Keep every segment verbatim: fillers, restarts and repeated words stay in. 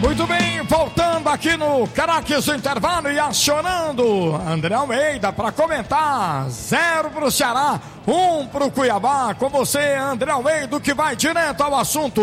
Muito bem, voltando aqui no Caraques do Intervalo e acionando André Almeida para comentar. Zero pro Ceará, um pro Cuiabá. Com você, André Almeida, que vai direto ao assunto.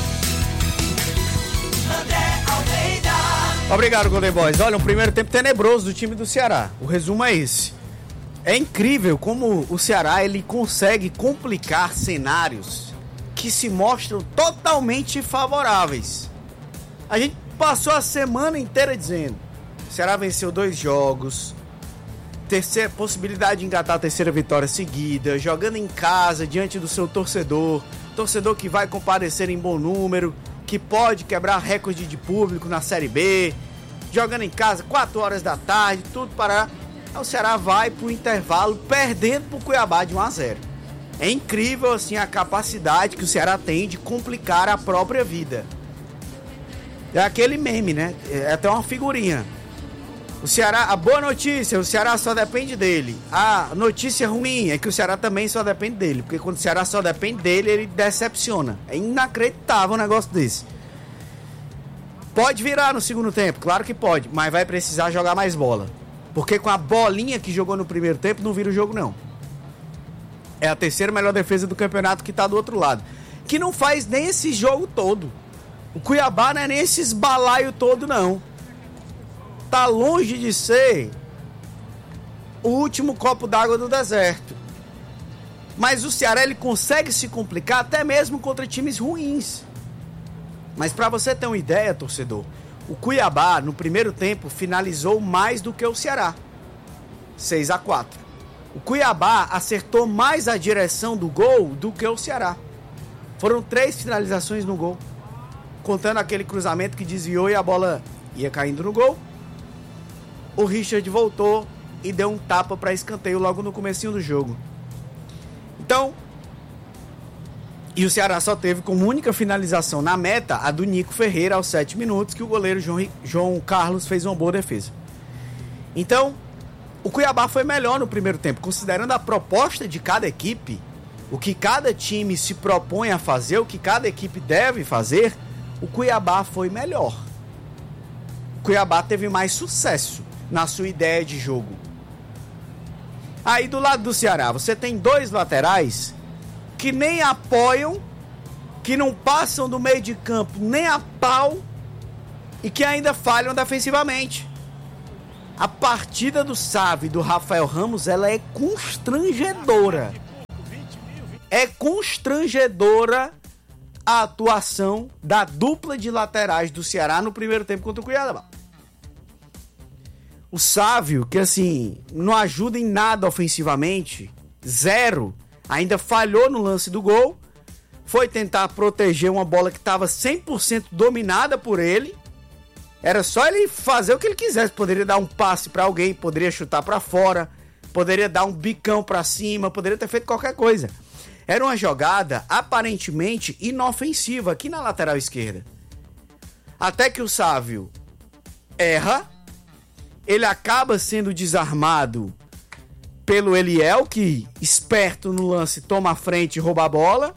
André Almeida. Obrigado, Golden Boys. Olha, um primeiro tempo tenebroso do time do Ceará. O resumo é esse. É incrível como o Ceará ele consegue complicar cenários que se mostram totalmente favoráveis. A gente passou a semana inteira dizendo: o Ceará venceu dois jogos, terceira possibilidade de engatar a terceira vitória seguida, jogando em casa diante do seu torcedor, torcedor que vai comparecer em bom número, que pode quebrar recorde de público na Série B, jogando em casa, quatro horas da tarde, tudo para... O Ceará vai pro intervalo perdendo pro Cuiabá de um a zero. É incrível assim a capacidade que o Ceará tem de complicar a própria vida. É aquele meme, né? É até uma figurinha. O Ceará, a boa notícia, o Ceará só depende dele. A notícia ruim é que o Ceará também só depende dele. Porque quando o Ceará só depende dele, ele decepciona. É inacreditável um negócio desse. Pode virar no segundo tempo, claro que pode. Mas vai precisar jogar mais bola. Porque com a bolinha que jogou no primeiro tempo, não vira o jogo não. É a terceira melhor defesa do campeonato que tá do outro lado. Que não faz nem esse jogo todo. O Cuiabá não é nem esse balaio todo, não. Tá longe de ser o último copo d'água do deserto. Mas o Ceará, ele consegue se complicar até mesmo contra times ruins. Mas pra você ter uma ideia, torcedor, o Cuiabá, no primeiro tempo, finalizou mais do que o Ceará. seis a quatro. O Cuiabá acertou mais a direção do gol do que o Ceará. Foram três finalizações no gol. Contando aquele cruzamento que desviou e a bola ia caindo no gol. O Richard voltou e deu um tapa para escanteio logo no comecinho do jogo. Então, e o Ceará só teve como única finalização na meta a do Nico Ferreira aos sete minutos, que o goleiro João, João Carlos fez uma boa defesa. Então, o Cuiabá foi melhor no primeiro tempo, considerando a proposta de cada equipe, o que cada time se propõe a fazer, o que cada equipe deve fazer. O Cuiabá foi melhor. O Cuiabá teve mais sucesso na sua ideia de jogo. Aí do lado do Ceará, você tem dois laterais que nem apoiam, que não passam do meio de campo nem a pau e que ainda falham defensivamente. A partida do Sávio e do Rafael Ramos, ela é constrangedora. É constrangedora a atuação da dupla de laterais do Ceará no primeiro tempo contra o Cuiabá. O Sávio, que assim, não ajuda em nada ofensivamente, zero, ainda falhou no lance do gol, foi tentar proteger uma bola que estava cem por cento dominada por ele. Era só ele fazer o que ele quisesse, poderia dar um passe para alguém, poderia chutar para fora, poderia dar um bicão para cima, poderia ter feito qualquer coisa. Era uma jogada aparentemente inofensiva aqui na lateral esquerda. Até que o Sávio erra, ele acaba sendo desarmado pelo Eliel, que, esperto no lance, toma a frente e rouba a bola.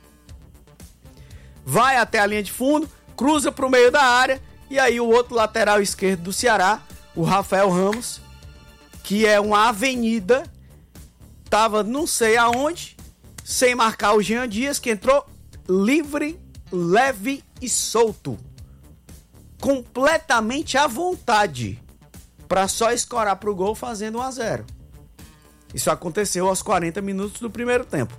Vai até a linha de fundo, cruza para o meio da área, e aí o outro lateral esquerdo do Ceará, o Rafael Ramos, que é uma avenida, tava não sei aonde, sem marcar o Jean Dias, que entrou livre, leve e solto. Completamente à vontade, para só escorar pro gol fazendo um a zero. Isso aconteceu aos quarenta minutos do primeiro tempo.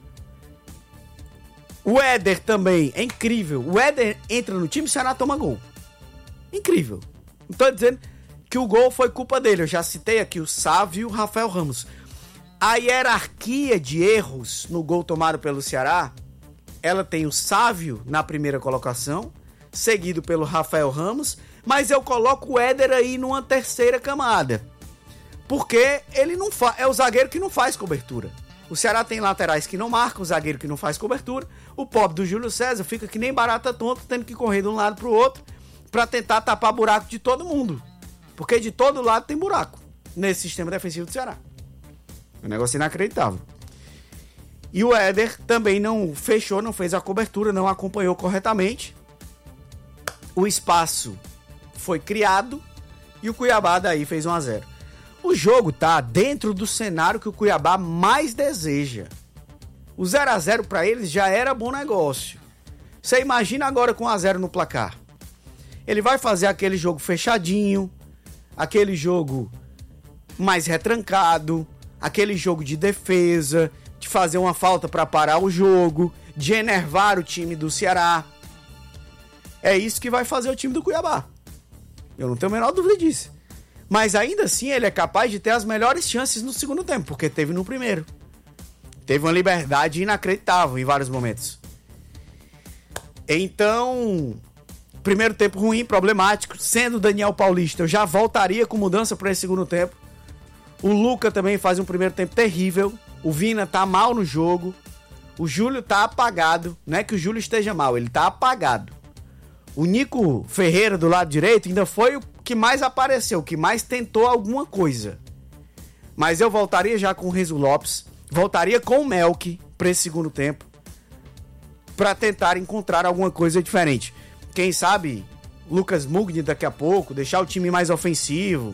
O Éder também, é incrível. O Éder entra no time e o Ceará toma gol. Incrível. Não tô dizendo que o gol foi culpa dele. Eu já citei aqui o Sávio e o Rafael Ramos. A hierarquia de erros no gol tomado pelo Ceará, ela tem o Sávio na primeira colocação, seguido pelo Rafael Ramos, mas eu coloco o Éder aí numa terceira camada. Porque ele não fa- é o zagueiro que não faz cobertura. O Ceará tem laterais que não marcam, o zagueiro que não faz cobertura. O pobre do Júlio César fica que nem barata tonta, tendo que correr de um lado pro outro para tentar tapar buraco de todo mundo. Porque de todo lado tem buraco nesse sistema defensivo do Ceará. É um negócio inacreditável. E o Éder também não fechou, não fez a cobertura, não acompanhou corretamente. o espaço foi criado e o Cuiabá daí fez um a zero. O jogo tá dentro do cenário que o Cuiabá mais deseja. O zero a zero para eles já era bom negócio. Você imagina agora com um a zero no placar. Ele vai fazer aquele jogo fechadinho, aquele jogo mais retrancado, aquele jogo de defesa, de fazer uma falta para parar o jogo, de enervar o time do Ceará. É isso que vai fazer o time do Cuiabá. Eu não tenho a menor dúvida disso. Mas ainda assim ele é capaz de ter as melhores chances no segundo tempo, porque teve no primeiro. Teve uma liberdade inacreditável em vários momentos. Então, primeiro tempo ruim, problemático. Sendo o Daniel Paulista, eu já voltaria com mudança para esse segundo tempo. O Luca também faz um primeiro tempo terrível. O Vina tá mal no jogo. O Júlio tá apagado. Não é que o Júlio esteja mal, ele tá apagado. O Nico Ferreira do lado direito ainda foi o que mais apareceu, o que mais tentou alguma coisa. Mas eu voltaria já com o Renzo Lopes, voltaria com o Melk para esse segundo tempo, para tentar encontrar alguma coisa diferente. Quem sabe Lucas Mugni daqui a pouco, deixar o time mais ofensivo,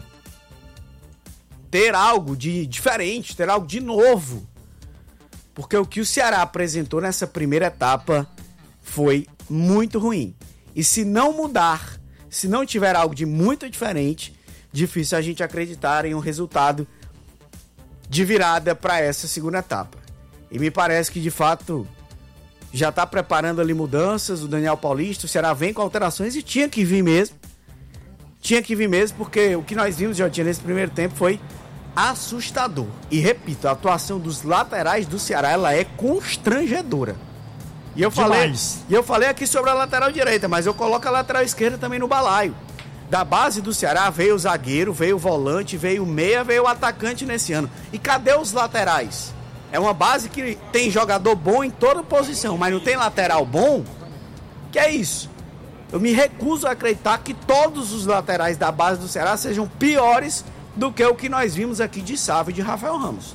ter algo de diferente, ter algo de novo. Porque o que o Ceará apresentou nessa primeira etapa foi muito ruim. E se não mudar, se não tiver algo de muito diferente, difícil a gente acreditar em um resultado de virada para essa segunda etapa. E me parece que de fato já está preparando ali mudanças, o Daniel Paulista, o Ceará vem com alterações e tinha que vir mesmo. Tinha que vir mesmo, porque o que nós vimos, Jotinha, nesse primeiro tempo foi assustador. E repito, a atuação dos laterais do Ceará, ela é constrangedora. E eu, falei, e eu falei aqui sobre a lateral direita, mas eu coloco a lateral esquerda também no balaio. Da base do Ceará veio o zagueiro, veio o volante, veio o meia, veio o atacante nesse ano. E cadê os laterais? É uma base que tem jogador bom em toda posição, mas não tem lateral bom? Que é isso? Eu me recuso a acreditar que todos os laterais da base do Ceará sejam piores do que o que nós vimos aqui de Sávio e de Rafael Ramos.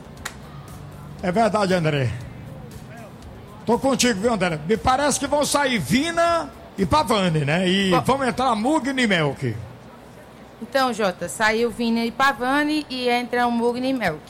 É verdade, André. Tô contigo, viu, André? Me parece que vão sair Vina e Pavani, né? E Bom, vão entrar Mugni e Melk. Então, Jota, saiu Vina e Pavani e entra o Mugni e Melk.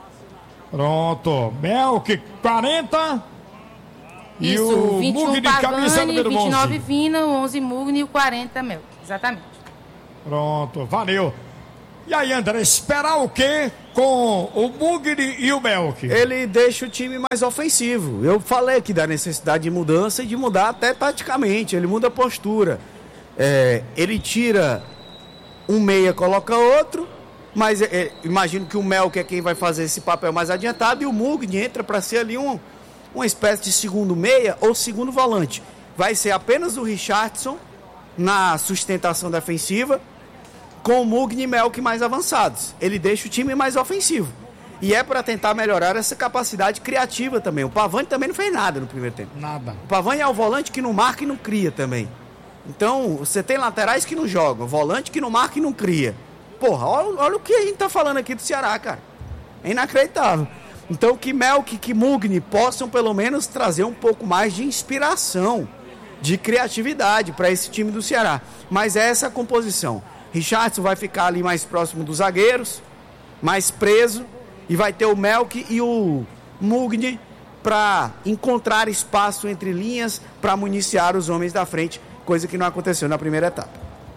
Pronto. Melk, quarenta. Isso, e o vinte e um Mugni, camisa número vinte e nove Vina, o onze Mugni e o quarenta Melk. Exatamente. Pronto, valeu. E aí, André, esperar o quê com o Mugni e o Melk? Ele deixa o time mais ofensivo. Eu falei aqui da necessidade de mudança e de mudar até taticamente. Ele muda a postura. É, ele tira um meia, coloca outro. Mas é, imagino que o Melk é quem vai fazer esse papel mais adiantado. E o Mugni entra para ser ali um, uma espécie de segundo meia ou segundo volante. Vai ser apenas o Richardson na sustentação defensiva, com o Mugni e Melk mais avançados. Ele deixa o time mais ofensivo. E é para tentar melhorar essa capacidade criativa também. O Pavani também não fez nada no primeiro tempo. Nada. O Pavani é o volante que não marca e não cria também. Então, você tem laterais que não jogam, volante que não marca e não cria. Porra, olha, olha o que a gente tá falando aqui do Ceará, cara. É inacreditável. Então, que Melk, que Mugni possam pelo menos trazer um pouco mais de inspiração, de criatividade para esse time do Ceará. Mas é essa a composição. Richardson vai ficar ali mais próximo dos zagueiros, mais preso, e vai ter o Melk e o Mugni para encontrar espaço entre linhas para municiar os homens da frente, coisa que não aconteceu na primeira etapa.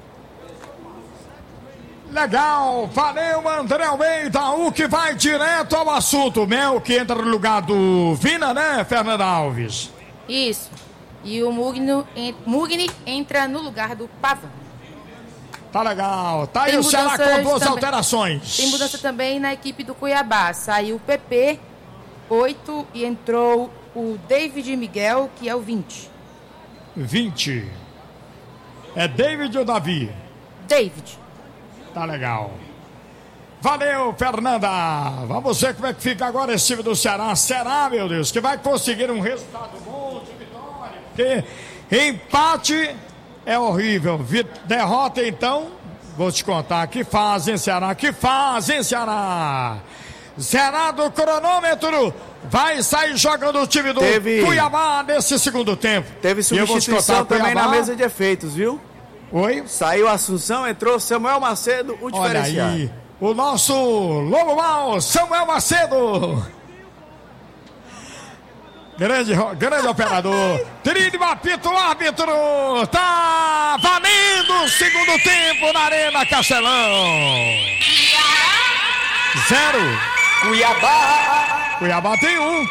Legal, valeu, André Almeida, o que vai direto ao assunto. O Melk entra no lugar do Vina, né, Fernanda Alves? Isso, e o Mugni, Mugni entra no lugar do Pavani. Tá legal. Tá aí o Ceará com duas também, alterações. Tem mudança também na equipe do Cuiabá. Saiu o P P, oito, e entrou o David Miguel, que é o vinte. vinte. É David ou Davi? David. Tá legal. Valeu, Fernanda. Vamos ver como é que fica agora esse time do Ceará. Será, meu Deus, que vai conseguir um resultado bom de vitória? Porque empate é horrível. Derrota, então, vou te contar. Que fazem, Ceará? Que fazem, Ceará? Zerado o cronômetro. Vai sair jogando o time do Teve... Cuiabá nesse segundo tempo. Teve substituição também Cuiabá na mesa de efeitos, viu? Oi? Saiu Assunção, entrou Samuel Macedo, o diferenciado. Olha aí, o nosso Lobo Mal, Samuel Macedo. Grande, grande operador. Trilho, apito, árbitro. Tá valendo o segundo tempo na Arena Castelão. Zero. Cuiabá. Cuiabá tem um.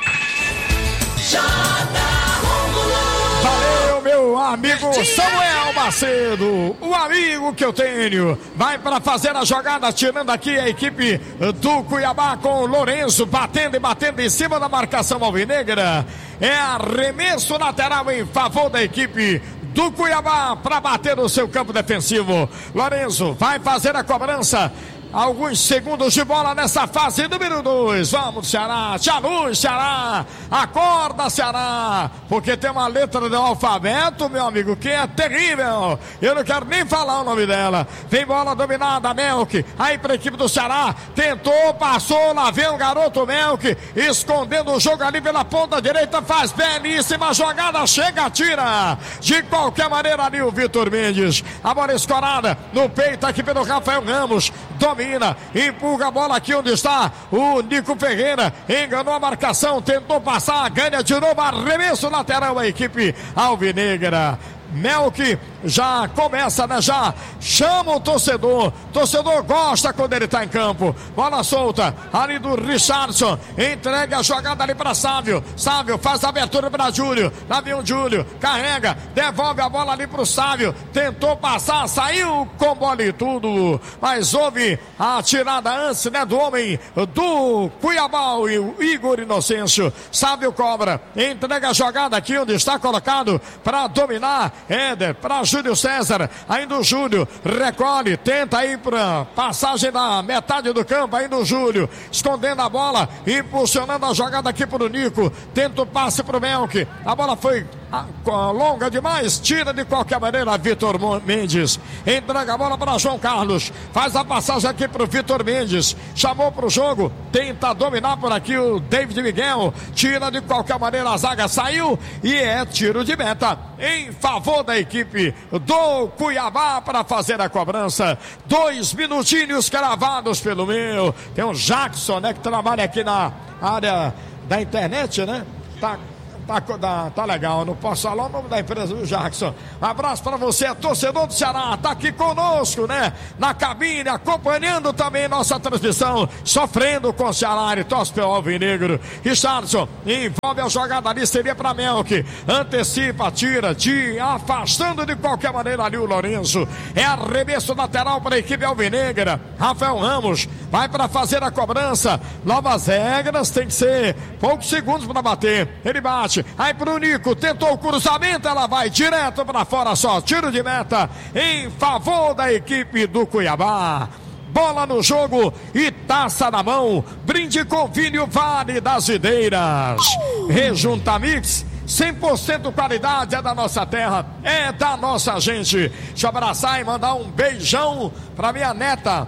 Valeu, meu amigo Samuel Macedo, o amigo que eu tenho. Vai para fazer a jogada, tirando aqui a equipe do Cuiabá com o Lourenço, batendo e batendo em cima da marcação alvinegra. É arremesso lateral em favor da equipe do Cuiabá para bater no seu campo defensivo. Lourenço vai fazer a cobrança. Alguns segundos de bola nessa fase número dois. Vamos, Ceará. Tchau, luz, Ceará. Acorda, Ceará. Porque tem uma letra do alfabeto, meu amigo, que é terrível. Eu não quero nem falar o nome dela. Vem bola dominada, Melk. Aí para a equipe do Ceará. Tentou, passou. Lá vem o garoto Melk. Escondendo o jogo ali pela ponta direita. Faz belíssima jogada. Chega, tira. De qualquer maneira ali o Vitor Mendes. A bola escorada no peito aqui pelo Rafael Ramos. Domina. Empurra a bola aqui onde está o Nico Ferreira, enganou a marcação, tentou passar, ganha de novo, arremesso lateral a equipe alvinegra. Melk já começa, né? Já chama o torcedor. Torcedor gosta quando ele tá em campo. Bola solta ali do Richardson. Entrega a jogada ali para Sávio. Sávio faz a abertura para Júlio. Lá vem o Júlio. Carrega. Devolve a bola ali pro Sávio. Tentou passar. Saiu com bola e tudo. Mas houve a tirada antes, né? Do homem do Cuiabá, o Igor Inocêncio. Sávio cobra. Entrega a jogada aqui onde está colocado para dominar. Éder para Júlio César, ainda o Júlio recolhe, tenta ir para passagem da metade do campo, ainda o Júlio escondendo a bola, impulsionando a jogada aqui para o Nico, tenta o passe para o Melk, a bola foi longa demais, tira de qualquer maneira Vitor Mendes, entrega a bola para João Carlos, faz a passagem aqui para o Vitor Mendes, chamou para o jogo, tenta dominar por aqui o David Miguel, tira de qualquer maneira a zaga, saiu e é tiro de meta em favor da equipe do Cuiabá para fazer a cobrança. Dois minutinhos cravados pelo meu. Tem um Jackson, né, que trabalha aqui na área da internet, né? Tá Tá, tá, tá legal, não posso falar o nome da empresa do Jackson. Um abraço para você, torcedor do Ceará, tá aqui conosco, né? Na cabine, acompanhando também nossa transmissão, sofrendo com o Ceará e torce pelo alvinegro. Richardson envolve a jogada ali, seria para Melk, antecipa, tira, de afastando de qualquer maneira ali o Lourenço. É arremesso lateral para a equipe alvinegra. Rafael Ramos vai para fazer a cobrança. Novas regras, tem que ser poucos segundos para bater. Ele bate. Aí pro Nico, tentou o cruzamento, ela vai direto para fora, só tiro de meta em favor da equipe do Cuiabá. Bola no jogo e taça na mão. Brinde com vinho Vale das Videiras. Rejunta Mix, cem por cento qualidade, é da nossa terra, é da nossa gente. Deixa eu abraçar e mandar um beijão pra minha neta,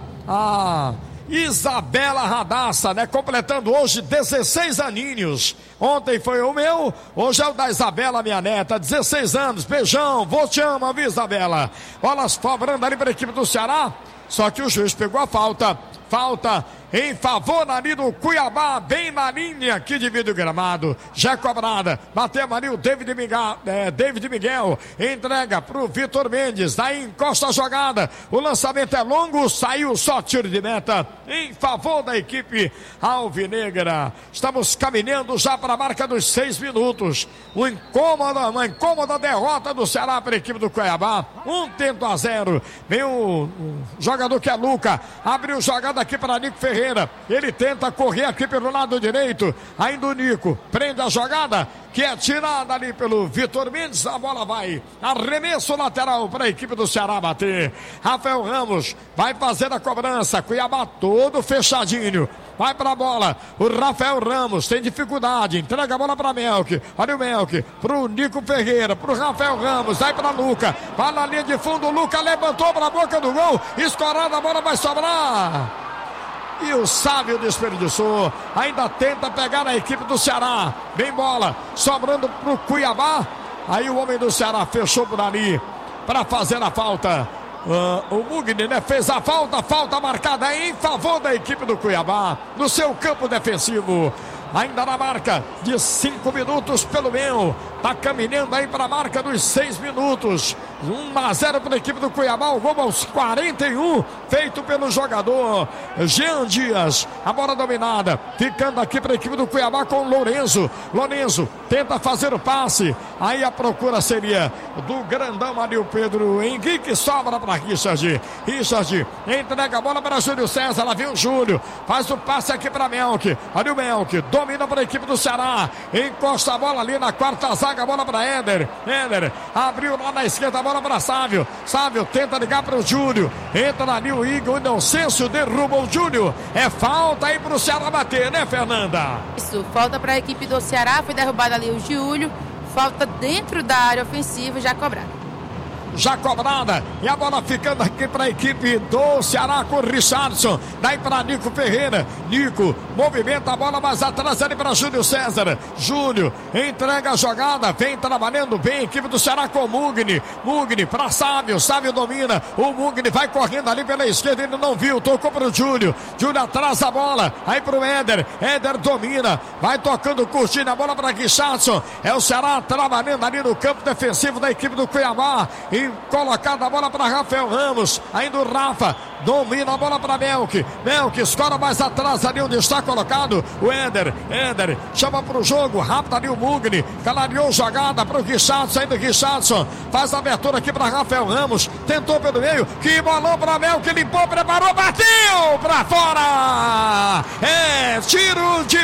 a Isabela Radassa, né? Completando hoje dezesseis aninhos. Ontem foi o meu, hoje é o da Isabela, minha neta, dezesseis anos. Beijão, vou te amo, viu, Isabela? Bolas cobrando ali para a equipe do Ceará. Só que o juiz pegou a falta. Falta em favor ali do Cuiabá, bem na linha aqui de vidro gramado. Já cobrada, bateu ali o David Miguel, é, David Miguel, entrega pro Vitor Mendes, daí encosta a jogada, o lançamento é longo, saiu só tiro de meta em favor da equipe alvinegra. Estamos caminhando já para a marca dos seis minutos. Um incômodo, uma incômoda derrota do Ceará para a equipe do Cuiabá, um tento a zero. Vem o, o jogador que é Luca, abriu jogada aqui para Nico Ferreira. Ele tenta correr aqui pelo lado direito. Ainda o Nico prende a jogada, que é tirada ali pelo Vitor Mendes. A bola vai, arremesso lateral para a equipe do Ceará bater. Rafael Ramos vai fazer a cobrança. Cuiabá todo fechadinho. Vai para a bola. O Rafael Ramos tem dificuldade. Entrega a bola para Melk. Olha o Melk. Pro Nico Ferreira. Pro Rafael Ramos. Vai para Luca. Vai na linha de fundo. O Luca levantou para a boca do gol. Escorada, a bola vai sobrar. E o Sávio desperdiçou. Ainda tenta pegar a equipe do Ceará. Bem bola. Sobrando pro Cuiabá. Aí o homem do Ceará fechou por ali. para fazer a falta. Uh, o Mugni, né, fez a falta, falta marcada em favor da equipe do Cuiabá, no seu campo defensivo. Ainda na marca de cinco minutos pelo meio. Tá caminhando aí para a marca dos seis minutos. um a zero para a equipe do Cuiabá. O gol aos quarenta e um, feito pelo jogador Jean Dias. A bola dominada. Ficando aqui para a equipe do Cuiabá com o Lourenço. Lourenço tenta fazer o passe. Aí a procura seria do grandão ali, o Pedro Henrique. Sobra para Richard. Richard entrega a bola para Júlio César. Lá vem o Júlio. Faz o passe aqui para Melk. Olha o Melk. Domina para a equipe do Ceará. Encosta a bola ali na quarta zaga. A bola para Éder. Éder abriu lá na esquerda. A bola para Sávio. Sávio tenta ligar para o Júlio. Entra ali o Igor. O Inocêncio derruba o Júlio. É falta aí para o Ceará bater, né, Fernanda? Isso, falta para a equipe do Ceará. Foi derrubado ali o Júlio. Falta dentro da área ofensiva, já cobrada. Já cobrada, e a bola ficando aqui para a equipe do Ceará com o Richardson, daí para Nico Ferreira. Nico movimenta a bola mais atrás ali para Júlio César. Júlio entrega a jogada, vem trabalhando bem a equipe do Ceará com o Mugni. Mugni para Sávio, Sávio domina, o Mugni vai correndo ali pela esquerda, ele não viu, tocou para o Júlio. Júlio atrás a bola, aí para o Éder. Éder domina, vai tocando, curtindo a bola para Richardson. É o Ceará trabalhando ali no campo defensivo da equipe do Cuiabá. E colocada a bola para Rafael Ramos. Ainda o Rafa domina a bola para Melk. Melk escora mais atrás ali onde está colocado o Éder. Éder chama para o jogo. Rápido ali o Mugni. Calariou jogada para o Richardson. Ainda o Richardson faz a abertura aqui para Rafael Ramos. Tentou pelo meio. Que bolão para Melk. Limpou, preparou, bateu para fora. É tiro de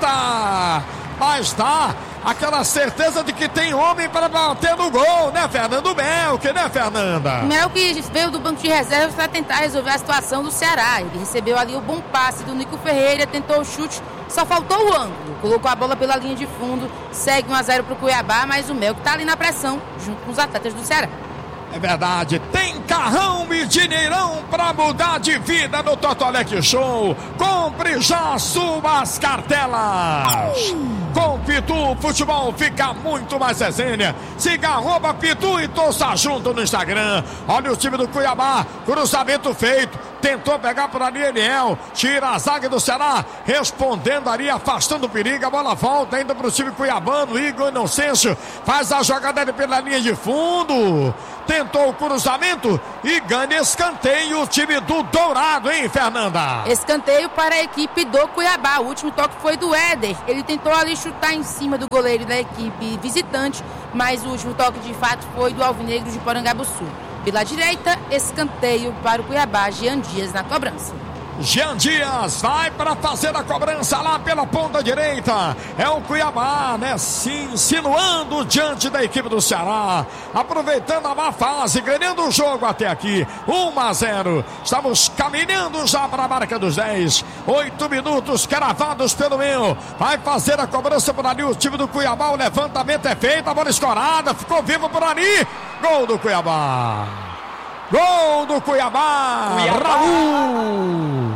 meta. Mas tá aquela certeza de que tem homem para bater no gol, né, Fernando Melk, né, Fernanda? Melk veio do banco de reservas para tentar resolver a situação do Ceará. Ele recebeu ali o bom passe do Nico Ferreira, tentou o chute, só faltou o ângulo. Colocou a bola pela linha de fundo, segue um a zero para o Cuiabá, mas o Melk tá ali na pressão, junto com os atletas do Ceará. É verdade, tem carrão e dinheirão pra mudar de vida no Totolec Show. Compre já suas cartelas. Com Pitu, o futebol fica muito mais resenha. Siga arroba Pitu e torça junto no Instagram. Olha o time do Cuiabá, cruzamento feito. Tentou pegar por ali Eliel, tira a zaga do Ceará, respondendo ali, afastando o perigo. A bola volta ainda para o time cuiabano. Igor Inocêncio faz a jogada ali pela linha de fundo. Tentou o cruzamento e ganha escanteio o time do Dourado, hein, Fernanda? Escanteio para a equipe do Cuiabá. O último toque foi do Éder. Ele tentou ali chutar em cima do goleiro da equipe visitante, mas o último toque de fato foi do Alvinegro de Porangabuçu. Pela direita, escanteio para o Cuiabá. Jean Dias na cobrança. Jean Dias vai para fazer a cobrança lá pela ponta direita. É o Cuiabá, né? Se insinuando diante da equipe do Ceará. Aproveitando a má fase, ganhando o jogo até aqui. um a zero. Estamos caminhando já para a marca dos dez. oito minutos cravados pelo meio. Vai fazer a cobrança por ali o time do Cuiabá. O levantamento é feito, a bola escorada. Ficou vivo por ali. Gol do Cuiabá. Gol do Cuiabá, Cuiabá. Raul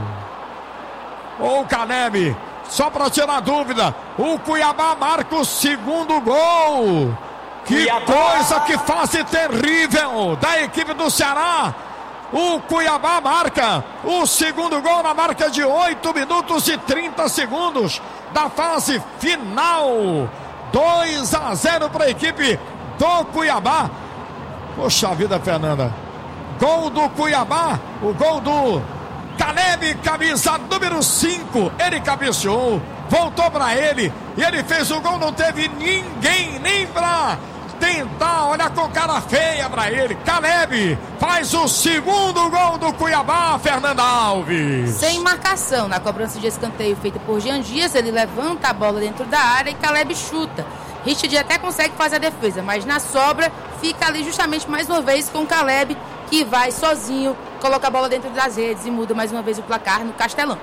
ou Caleb, só para tirar dúvida, o Cuiabá marca o segundo gol. Que Cuiabá. Coisa, que fase terrível da equipe do Ceará. O Cuiabá marca o segundo gol na marca de oito minutos e trinta segundos da fase final. dois a zero para a equipe do Cuiabá. Poxa vida, Fernanda. Gol do Cuiabá, o gol do Caleb, camisa número cinco. Ele cabeceou, voltou para ele e ele fez o gol. Não teve ninguém nem para tentar olhar com cara feia para ele. Caleb faz o segundo gol do Cuiabá, Fernanda Alves. Sem marcação na cobrança de escanteio feita por Jean Dias, ele levanta a bola dentro da área e Caleb chuta. Richard até consegue fazer a defesa, mas na sobra fica ali justamente mais uma vez com o Caleb, que vai sozinho, coloca a bola dentro das redes e muda mais uma vez o placar no Castelão.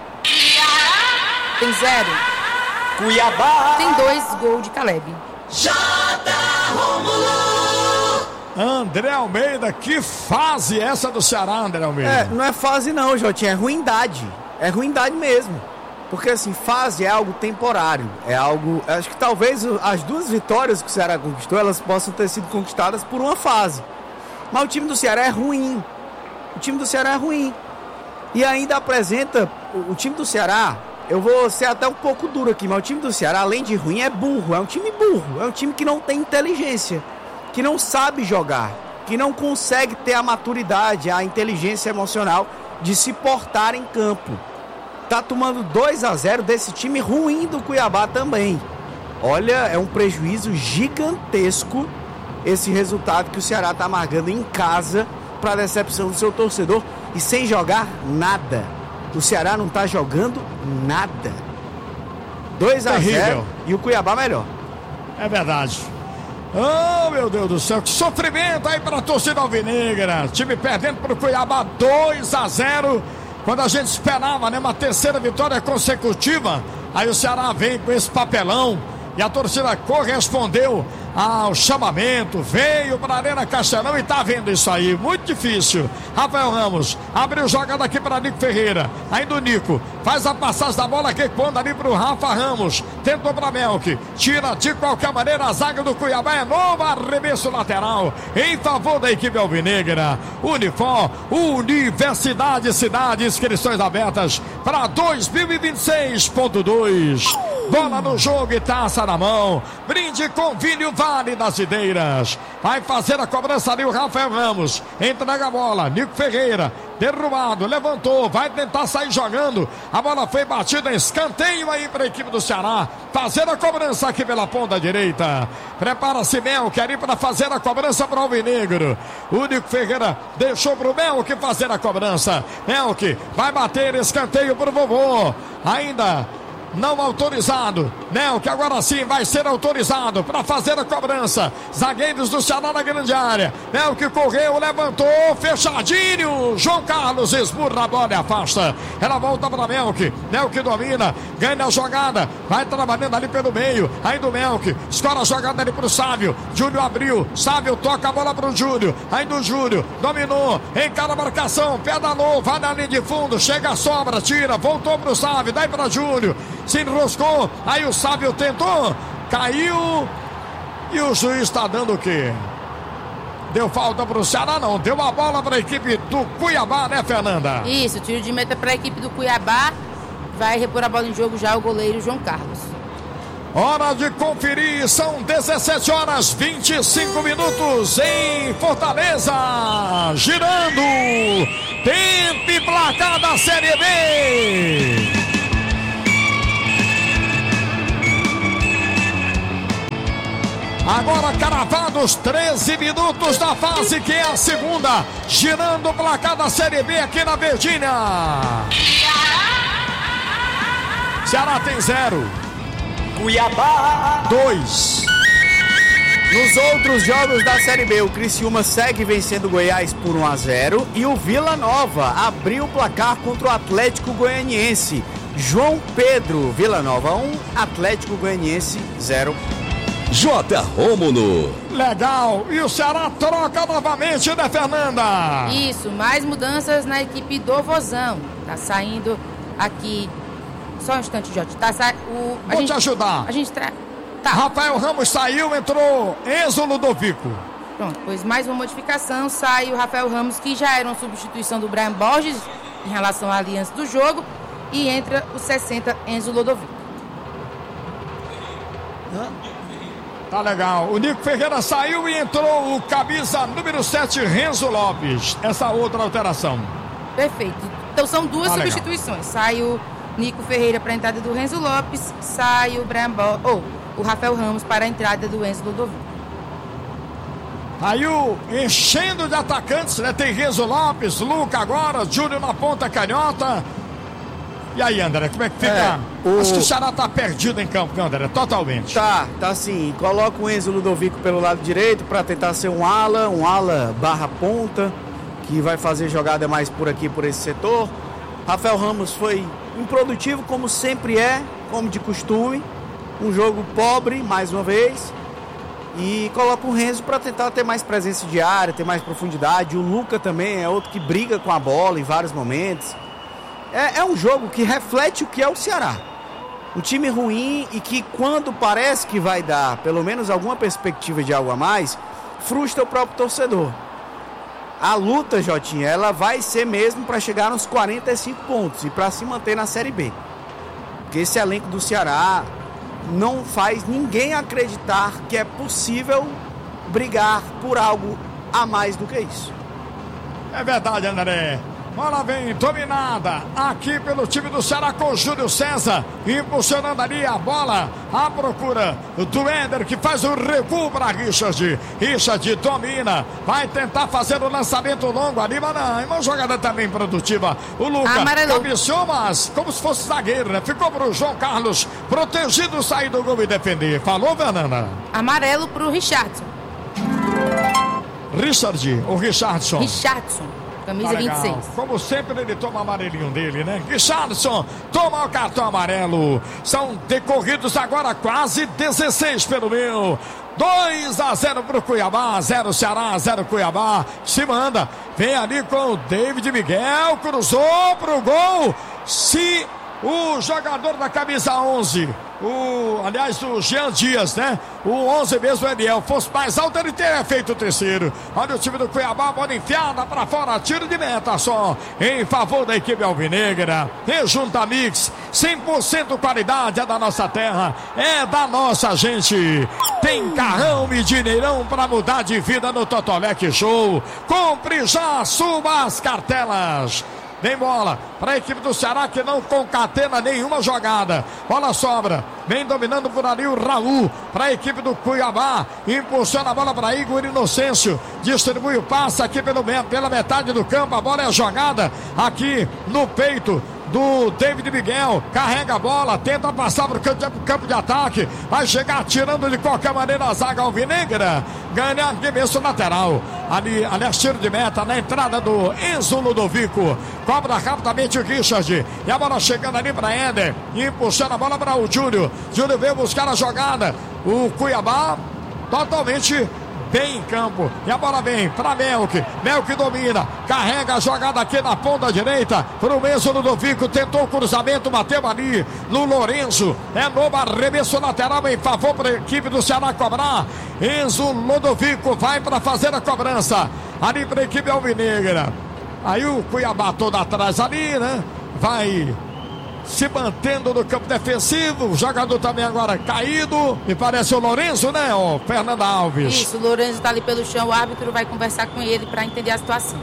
Tem zero. Cuiabá. Tem dois, gol de Caleb. J. Rômulo. André Almeida, que fase essa do Ceará, André Almeida? É, não é fase não, Jotinha, é ruindade. É ruindade mesmo. Porque assim, fase é algo temporário. É algo... Acho que talvez as duas vitórias que o Ceará conquistou, elas possam ter sido conquistadas por uma fase. Mas o time do Ceará é ruim. O time do Ceará é ruim. E ainda apresenta... O, o time do Ceará... Eu vou ser até um pouco duro aqui, mas o time do Ceará, além de ruim, é burro. É um time burro. É um time que não tem inteligência. Que não sabe jogar. Que não consegue ter a maturidade, a inteligência emocional de se portar em campo. Tá tomando dois a zero desse time ruim do Cuiabá também. Olha, é um prejuízo gigantesco esse resultado que o Ceará tá amargando em casa para a decepção do seu torcedor e sem jogar nada. O Ceará não tá jogando nada. dois a zero e o Cuiabá melhor. É verdade. Oh, meu Deus do céu, que sofrimento aí para a torcida alvinegra. Time perdendo para o Cuiabá dois a zero. Quando a gente esperava, né, uma terceira vitória consecutiva. Aí o Ceará vem com esse papelão. E a torcida correspondeu ao chamamento, veio para a Arena Castelão e tá vendo isso aí, muito difícil. Rafael Ramos abriu jogada aqui para Nico Ferreira, ainda o Nico faz a passagem da bola que quando ali para o Rafa Ramos, tentou para Melk, tira de qualquer maneira a zaga do Cuiabá, é novo arremesso lateral em favor da equipe alvinegra. Unifor, Universidade Cidade, inscrições abertas para dois mil e vinte e seis ponto dois. Bola no jogo e taça na mão. Brinde com Vinho Vale das Videiras. Vai fazer a cobrança ali o Rafael Ramos. Entrega a bola. Nico Ferreira. Derrubado. Levantou. Vai tentar sair jogando. A bola foi batida. Escanteio aí para a equipe do Ceará. Fazer a cobrança aqui pela ponta direita. Prepara-se Melk ali para fazer a cobrança para o Alvinegro. O Nico Ferreira deixou para o Melk fazer a cobrança. Melk vai bater. Escanteio para o vovô. Ainda não autorizado, Nel, que agora sim vai ser autorizado para fazer a cobrança. Zagueiros do Ceará na grande área. Nel que correu, levantou, fechadinho. João Carlos esmurra a bola e afasta. Ela volta para Melk. Nel que domina, ganha a jogada, vai trabalhando ali pelo meio. Ainda o Melk, escola a jogada ali para o Sávio. Júlio abriu, Sávio toca a bola para o Júlio. Ainda o Júlio dominou, encara a marcação, pedalou, vai na linha de fundo, chega a sobra, tira, voltou para o Sávio, daí para Júlio. Se enroscou, aí o Sávio tentou, caiu e o juiz está dando o quê? Deu falta para o Ceará? Não, deu a bola para a equipe do Cuiabá, né, Fernanda? Isso, tiro de meta para a equipe do Cuiabá, vai repor a bola em jogo já o goleiro João Carlos. Hora de conferir, são dezessete horas e vinte e cinco minutos em Fortaleza, girando, tempo e placar da Série B. Agora cravados treze minutos da fase que é a segunda, girando o placar da Série B aqui na Verdinha. Ceará tem zero. Cuiabá dois. Nos outros jogos da Série B, o Criciúma segue vencendo o Goiás por um a zero e o Vila Nova abriu o placar contra o Atlético Goianiense. João Pedro, Vila Nova um, Atlético Goianiense zero. J. Rômulo. Legal, e o Ceará troca novamente, né, Fernanda? Isso, mais mudanças na equipe do Vozão. Tá saindo aqui, só um instante, Jota. Tá sa... o... Vou gente... te ajudar. A gente tra... tá. Rafael Ramos saiu, entrou Enzo Ludovico. Pronto, pois mais uma modificação, sai o Rafael Ramos, que já era uma substituição do Brian Borges em relação à aliança do jogo, e entra o sessenta, Enzo Ludovico. Hã? Tá legal. O Nico Ferreira saiu e entrou o camisa número sete, Renzo Lopes. Essa outra alteração. Perfeito. Então são duas tá substituições. Legal. Sai o Nico Ferreira para a entrada do Renzo Lopes, sai o Brian Bo... ou o Rafael Ramos para a entrada do Enzo Ludovico. Aí o enchendo de atacantes, né? Tem Renzo Lopes, Luca agora, Júlio na ponta canhota. E aí, André, como é que fica? É, o... Acho que o Ceará tá perdido em campo, né, André? Totalmente. Tá, tá assim. Coloca o Enzo Ludovico pelo lado direito para tentar ser um ala, um ala barra ponta, que vai fazer jogada mais por aqui, por esse setor. Rafael Ramos foi improdutivo, como sempre é, como de costume. Um jogo pobre, mais uma vez. E coloca o Renzo para tentar ter mais presença de área, ter mais profundidade. O Luca também é outro que briga com a bola em vários momentos. É, é um jogo que reflete o que é o Ceará. Um time ruim e que quando parece que vai dar pelo menos alguma perspectiva de algo a mais, frustra o próprio torcedor. a luta, Jotinha, ela vai ser mesmo para chegar nos quarenta e cinco pontos e para se manter na Série B. Porque esse elenco do Ceará não faz ninguém acreditar que é possível brigar por algo a mais do que isso. É verdade, André. Bola vem dominada aqui pelo time do Ceará com o Júlio César, impulsionando ali a bola à procura do Éder, que faz o recuo para Richard. Richard domina, vai tentar fazer o lançamento longo ali, mas não, é uma jogada também produtiva. O Lucas cabeceou, mas como se fosse zagueiro, né? Ficou pro João Carlos, protegido, sair do gol e defender. Falou, Fernanda? Amarelo pro Richardson. Richard, o Richardson. Richardson. Camisa tá vinte e seis. Como sempre, ele toma amarelinho dele, né? Richardson toma o cartão amarelo. São decorridos agora quase dezesseis pelo meu. dois a zero pro Cuiabá, zero Ceará, zero Cuiabá. Se manda. Vem ali com o David Miguel. Cruzou pro gol. Se o jogador da camisa onze, o, aliás, o Jean Dias, né? O onze mesmo, o Eliel, fosse mais alto, ele teria feito o terceiro. Olha o time do Cuiabá, bola enfiada para fora, tiro de meta só, em favor da equipe alvinegra. Rejunta Mix, cem por cento qualidade, é da nossa terra, é da nossa gente. Tem carrão e dinheirão para mudar de vida no Totolec Show. Compre já, suba as cartelas. Vem bola para a equipe do Ceará, que não concatena nenhuma jogada. Bola sobra. Vem dominando por ali o Raul para a equipe do Cuiabá. Impulsiona a bola para Igor Inocêncio. Distribui o passe aqui pelo, pela metade do campo. A bola é jogada aqui no peito do David Miguel. Carrega a bola, tenta passar para o campo de ataque. Vai chegar tirando de qualquer maneira a zaga alvinegra. Ganha arremesso lateral. Ali, aliás, tiro de meta na entrada do Enzo Ludovico. Cobra rapidamente o Richard. E a bola chegando ali para Éder. Impulsiona a bola para o Júlio. Júlio veio buscar a jogada. O Cuiabá totalmente bem em campo. E a bola vem para Melk. Melk domina. Carrega a jogada aqui na ponta direita. Para o Enzo Ludovico. Tentou o cruzamento. Bateu ali no Lourenço. É novo arremesso lateral em favor para a equipe do Ceará cobrar. Enzo Ludovico vai para fazer a cobrança. Ali para a equipe alvinegra. Aí o Cuiabá todo atrás ali, né? Vai se mantendo no campo defensivo. O jogador também agora caído. E parece o Lourenço, né, o Fernando Alves? Isso, o Lourenço tá ali pelo chão. O árbitro vai conversar com ele para entender a situação.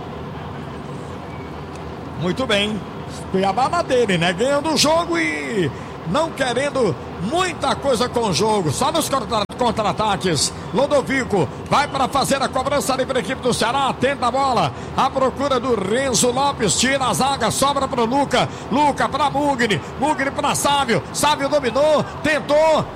Muito bem. Cuiabá na dele, né? Ganhando o jogo e não querendo muita coisa com o jogo. Só nos contra- contra-ataques. Ludovico vai para fazer a cobrança ali para a equipe do Ceará. Tenta a bola. A procura do Renzo Lopes. Tira a zaga. Sobra para o Luca. Luca para Mugni. Mugni para Sávio. Sávio dominou. Tentou.